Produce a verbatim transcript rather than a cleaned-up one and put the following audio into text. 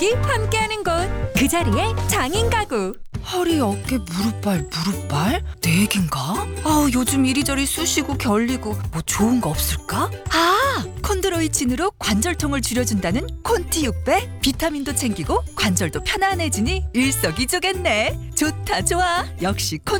가족이 함께하는 곳, 그 자리에 장인 가구. 허리, 어깨, 무릎발, 무릎발? 네 개인가? 아우, 요즘 이리저리 쑤시고 결리고 뭐 좋은 거 없을까? 아! 콘드로이친으로 관절통을 줄여준다는 콘티 육 배? 비타민도 챙기고 관절도 편안해지니 일석이조겠네. 좋다, 좋아. 역시 콘